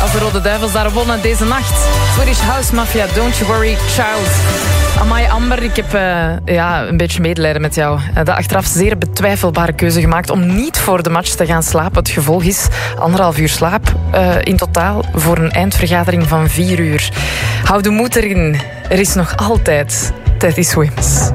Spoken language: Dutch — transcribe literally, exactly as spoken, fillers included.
als de Rode Duivels daar wonnen deze nacht. Swedish House Mafia, Don't You Worry Child. Amai Amber, ik heb uh, ja, een beetje medelijden met jou. Uh, de achteraf zeer betwijfelbare keuze gemaakt om niet voor de match te gaan slapen. Het gevolg is anderhalf uur slaap uh, in totaal voor een eindvergadering van vier uur. Hou de moed erin. Er is nog altijd Teddy Swims.